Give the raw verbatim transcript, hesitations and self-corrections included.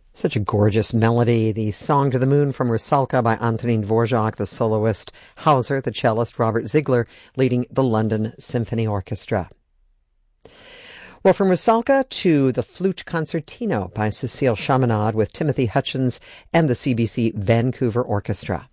Such a gorgeous melody. The Song to the Moon from Rusalka by Antonín Dvorak, the soloist, Hauser, the cellist, Robert Ziegler leading the London Symphony Orchestra. Well, from Rusalka to the Flute Concertino by Cécile Chaminade with Timothy Hutchins and the C B C Vancouver Orchestra.